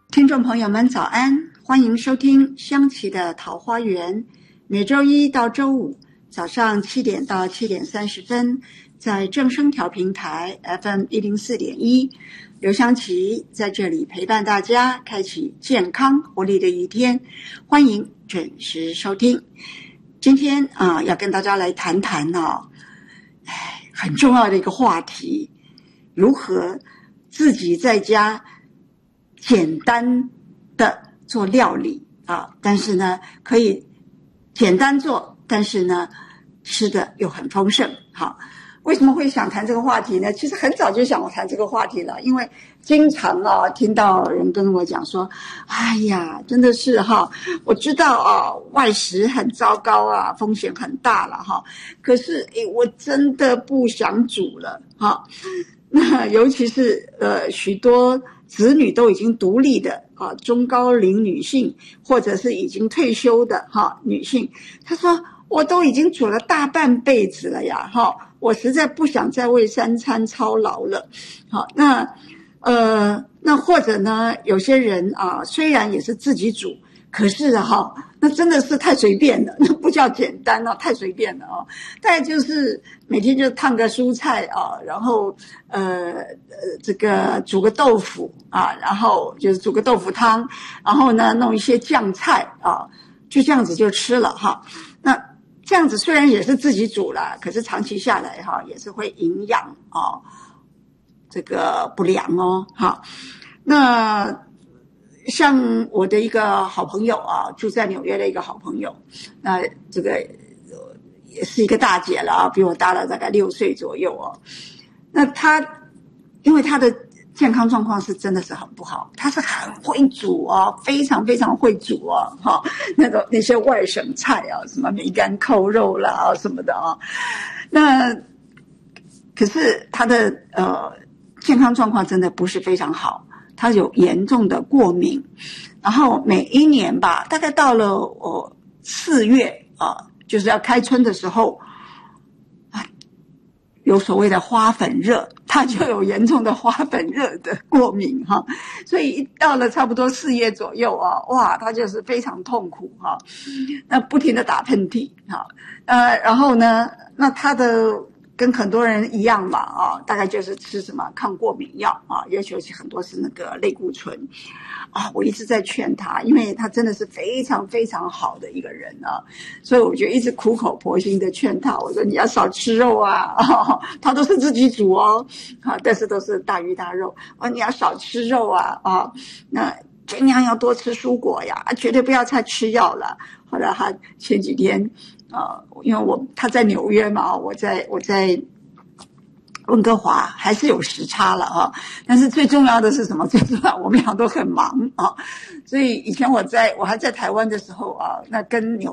听众朋友们早安，欢迎收听香琪的桃花源，每周一到周五早上7点到7点30分，在正声调频台 FM 104.1，刘香琪在这里陪伴大家，开启健康活力的一天，欢迎准时收听。今天要跟大家来谈谈很重要的一个话题，如何自己在家简单的做料理但是呢可以简单做，但是呢吃的又很丰盛。好，为什么会想谈这个话题呢？其实很早就想谈这个话题了，因为经常听到人跟我讲说，哎呀，真的是我知道外食很糟糕风险很大了可是我真的不想煮了那尤其是许多子女都已经独立的中高龄女性，或者是已经退休的女性，她说我都已经煮了大半辈子了呀我实在不想再为3餐操劳了。好，那或者呢，有些人虽然也是自己煮，可是那真的是太随便了，那不叫简单太随便了大概就是每天就烫个蔬菜然后这个煮个豆腐然后就是煮个豆腐汤，然后呢弄一些酱菜就这样子就吃了那这样子虽然也是自己煮了，可是长期下来也是会营养这个不良那像我的一个好朋友住在纽约的一个好朋友，那这个也是一个大姐了比我大了大概6岁左右那她因为她的健康状况是真的是很不好，她是很会煮非常非常会煮那些外省菜什么梅干扣肉啦什么的那可是她的健康状况真的不是非常好，他有严重的过敏，然后每一年吧，大概到了4月就是要开春的时候有所谓的花粉热，他就有严重的花粉热的过敏所以一到了差不多4月左右哇，他就是非常痛苦那不停的打喷嚏然后呢，那他的跟很多人一样嘛大概就是吃什么抗过敏药尤其很多是那个类固醇我一直在劝他，因为他真的是非常非常好的一个人所以我就一直苦口婆心的劝他，我说你要少吃肉他都是自己煮但是都是大鱼大肉你要少吃肉那尽量要多吃蔬果呀绝对不要再吃药了。后来他前几天因为他在纽约嘛我在温哥华，还是有时差了但是最重要的是什么？最重要我们俩都很忙所以以前我还在台湾的时候那跟纽